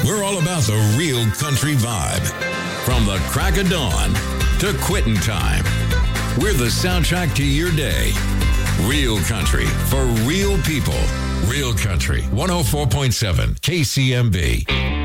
We're all about the real country vibe. From the crack of dawn to quitting time. We're the soundtrack to your day. Real country for real people. Real Country 104.7 KCMB.